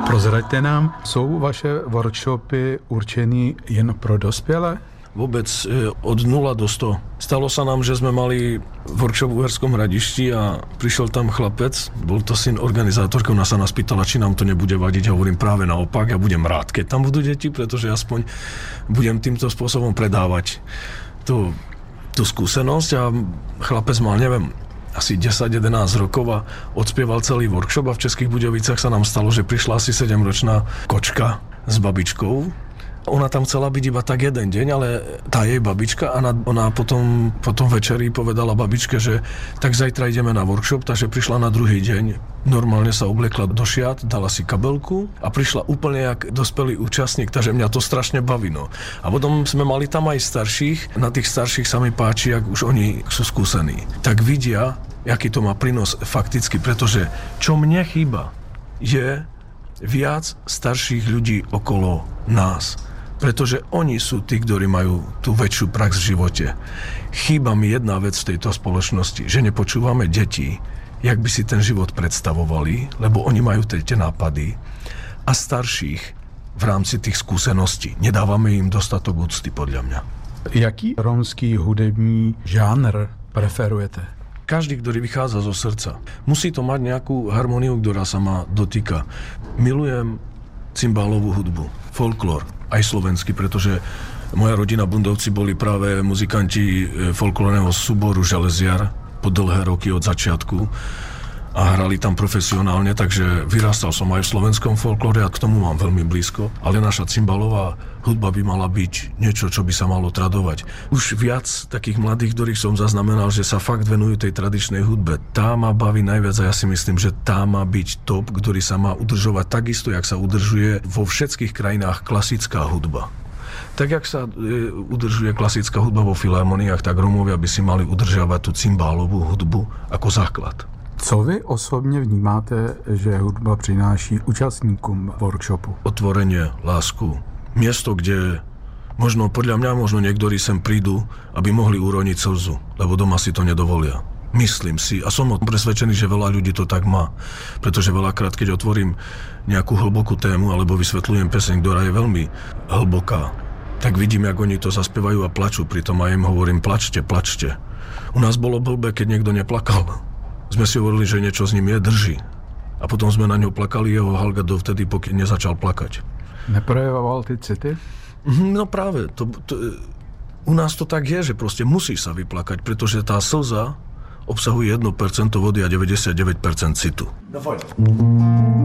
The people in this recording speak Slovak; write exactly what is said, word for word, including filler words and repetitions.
Prozraďte nám, jsou vaše workshopy určený jen pro dospělé? Vôbec od nula do sto. Stalo sa nám, že sme mali workshop v Uherskom Hradišti a prišiel tam chlapec, bol to syn organizátorky, ona sa nás pýtala, či nám to nebude vadiť. Ja hovorím práve naopak, ja budem rád, keď tam budú deti, pretože aspoň budem týmto spôsobom predávať tú, tú skúsenosť a chlapec mal, neviem, asi desať jedenásť rokov a odspieval celý workshop a v Českých Budějovicách sa nám stalo, že prišla asi sedemročná kočka s babičkou. Ona tam chcela byť iba tak jeden deň, ale tá jej babička, a ona potom, potom večeri povedala babičke, že tak zajtra ideme na workshop, takže prišla na druhý deň. Normálne sa obliekla do šiat, dala si kabelku a prišla úplne jak dospelý účastník, takže mňa to strašne baví. No. A potom sme mali tam aj starších, na tých starších sa mi páči, jak už oni sú skúsení. Tak vidia, aký to má prínos fakticky, pretože čo mne chýba, je viac starších ľudí okolo nás. Pretože oni sú tí, ktorí majú tú väčšiu prax v živote. Chýba mi jedna vec v tejto spoločnosti, že nepočúvame deti, jak by si ten život predstavovali, lebo oni majú tie nápady, a starších v rámci tých skúseností nedávame im dostatok úcty, podľa mňa. Jaký romský hudební žánr preferujete? Každý, ktorý vychádza zo srdca. Musí to mať nejakú harmóniu, ktorá sa ma dotýka. Milujem cymbálovú hudbu, folklór, aj slovenský, pretože moja rodina Bundovci boli práve muzikanti folklórneho súboru Železiar po dlhé roky od začiatku a hrali tam profesionálne, takže vyrastal som aj v slovenskom folklóre a k tomu mám veľmi blízko, ale naša cymbálová hudba by mala byť niečo, čo by sa malo tradovať. Už viac takých mladých, ktorých som zaznamenal, že sa fakt venujú tej tradičnej hudbe. Tá ma baví najviac a ja si myslím, že tá má byť top, ktorý sa má udržovať takisto, jak sa udržuje vo všetkých krajinách klasická hudba. Tak, jak sa e, udržuje klasická hudba vo filharmoniách, tak Romovia by si mali udržiavať tú cymbálovú hudbu ako základ. Co vy osobně vnímáte, že hudba přináší účastníkům workshopu? Otvorenie, lásku. Miesto, kde možno podľa mňa, možno niektorí sem prídu, aby mohli uroniť slzu, lebo doma si to nedovolia. Myslím si a som presvedčený, že veľa ľudí to tak má. Pretože veľakrát, keď otvorím nejakú hlbokú tému alebo vysvetľujem peseň, ktorá je veľmi hlboká, tak vidím, jak oni to zaspievajú a plačú. Pritom aj im hovorím, plačte, plačte. U nás bolo blbé, keď niekto neplakal. Sme si hovorili, že niečo s ním je, drží. A potom sme na ňo plakali, jeho halga dovtedy, pokým nezačal plakať. Neprojevoval ty city? No práve. To, to, u nás to tak je, že proste musí sa vyplakať, pretože tá slza obsahuje jedno percento vody a deväťdesiatdeväť percent citu.